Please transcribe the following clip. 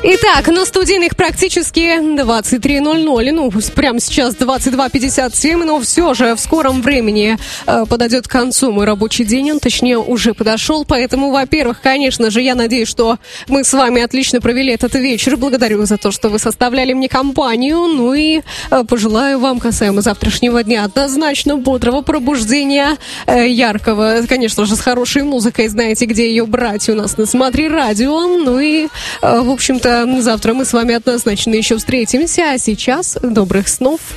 Итак, на студийных практически 23:00, ну, прямо сейчас 22:57, но все же в скором времени подойдет к концу мой рабочий день, он, точнее, уже подошел, поэтому, во-первых, конечно же, я надеюсь, что мы с вами отлично провели этот вечер, благодарю за то, что вы составляли мне компанию, ну и пожелаю вам, касаемо завтрашнего дня, однозначно бодрого пробуждения, яркого, конечно же, с хорошей музыкой, знаете, где ее брать у нас на Смотри Радио, ну и, в общем-то, завтра мы с вами однозначно еще встретимся, а сейчас добрых снов.